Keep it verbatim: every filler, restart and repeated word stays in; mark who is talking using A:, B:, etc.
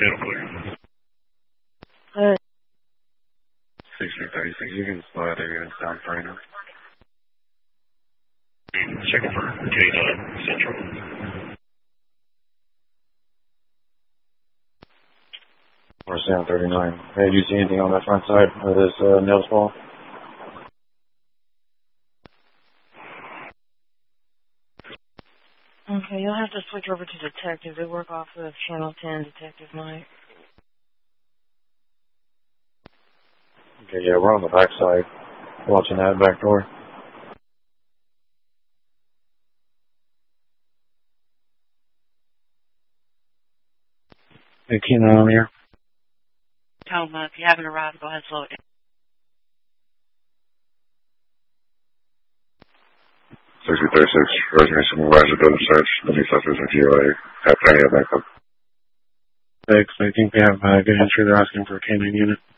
A: Channel clear.
B: Uh,
A: sixty thirty-six, you can slide there in South Reno. Checking for K nine Central.
C: Or seven thirty-nine. Hey, do you see anything on that front side of this uh, nail ball?
B: Okay, you'll have to switch over to detective. They work off of Channel ten, Detective Mike.
C: Okay, yeah, we're on the back side, watching that back door. Hey, Keenan, I'm here.
B: Toma, if you haven't arrived, go ahead and slow it down.
A: sixty thirty-six, Rosemary Supervisor, double search. The new suspects are G O A. Have plenty of backup.
C: Thanks. I think they have a good entry. They're asking for a K nine unit.